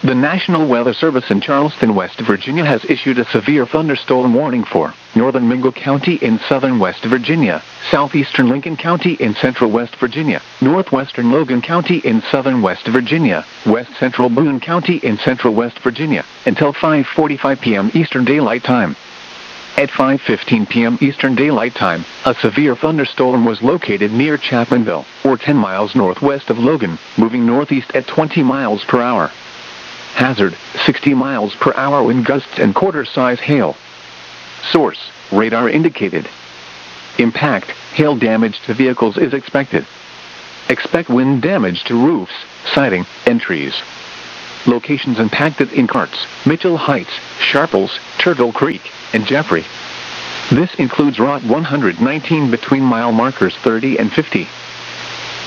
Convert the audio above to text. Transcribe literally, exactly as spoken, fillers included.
The National Weather Service in Charleston, West Virginia has issued a severe thunderstorm warning for northern Mingo County in southern West Virginia, southeastern Lincoln County in central West Virginia, northwestern Logan County in southern West Virginia, west central Boone County in central West Virginia, until five forty-five p m Eastern Daylight Time. At five fifteen p m Eastern Daylight Time, a severe thunderstorm was located near Chapmanville, or ten miles northwest of Logan, moving northeast at twenty miles per hour. Hazard, sixty miles per hour wind gusts and quarter-size hail. Source, radar indicated. Impact, hail damage to vehicles is expected. Expect wind damage to roofs, siding, and trees. Locations impacted in Carts, Mitchell Heights, Sharples, Turtle Creek, and Jeffrey. This includes Route one hundred nineteen between mile markers thirty and fifty.